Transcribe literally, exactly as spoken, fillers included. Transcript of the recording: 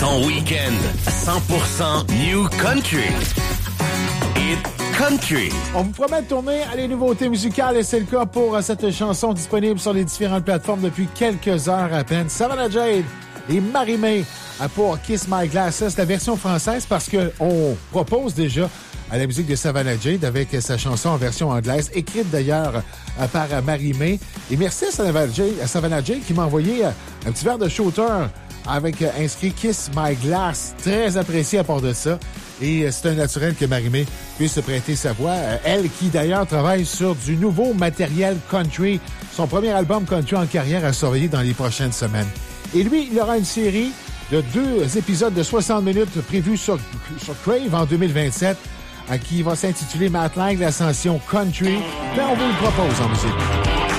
Ton week-end cent pour cent New Country. Hit Country. On vous promet de tourner à les nouveautés musicales et c'est le cas pour cette chanson disponible sur les différentes plateformes depuis quelques heures à peine. Savannah Jade et Marie-Mé pour Kiss My Glass. C'est la version française parce qu'on propose déjà à la musique de Savannah Jade avec sa chanson en version anglaise, écrite d'ailleurs par Marie-Mé. Et merci à Savannah Jade, à Savannah Jade qui m'a envoyé un petit verre de shooter avec inscrit Kiss My Glass. Très apprécié à part de ça. Et c'est un naturel que Marie-Mé puisse se prêter sa voix. Elle qui d'ailleurs travaille sur du nouveau matériel country. Son premier album country en carrière à surveiller dans les prochaines semaines. Et lui, il aura une série de deux épisodes de soixante minutes prévus sur, sur Crave en deux mille vingt-sept. Qui va s'intituler Matt Lang, l'ascension country. Ben, on vous le propose en musique.